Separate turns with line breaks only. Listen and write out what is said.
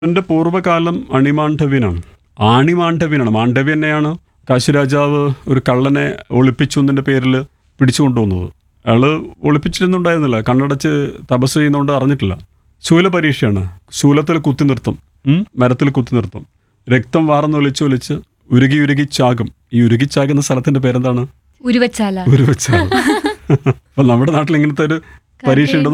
എൻ്റെ പൂർവ്വകാലം അണിമാണ്ഡവ്യനാണ്. ആണിമാണ്ഡവ്യനാണ്. മാണ്ഡവ്യൻ തന്നെയാണ് കാശിരാജാവ് ഒരു കള്ളനെ ഒളിപ്പിച്ചു എന്നതിൻ്റെ പേരിൽ പിടിച്ചു കൊണ്ടുവന്നത്. അയാൾ ഒളിപ്പിച്ചിരുന്നുണ്ടായിരുന്നില്ല, കണ്ണടച്ച് തപസ് ചെയ്യുന്നതുകൊണ്ട് അറിഞ്ഞിട്ടില്ല. ശൂല പരീക്ഷയാണ്. ശൂലത്തിൽ കുത്തി നിർത്തും, മരത്തിൽ കുത്തി നിർത്തും. രക്തം വാർന്നൊലിച്ചൊലിച്ച് ഉരുകി ഉരുകി ചാകും. ഈ ഉരുകി ചാകുന്ന സ്ഥലത്തിന്റെ പേരെന്താണ്?
ഉരുവച്ചാല.
ഉരുവച്ചാൽ. അപ്പൊ നമ്മുടെ നാട്ടിൽ ഇങ്ങനത്തെ ഒരു പരീക്ഷ ഉണ്ടെന്ന്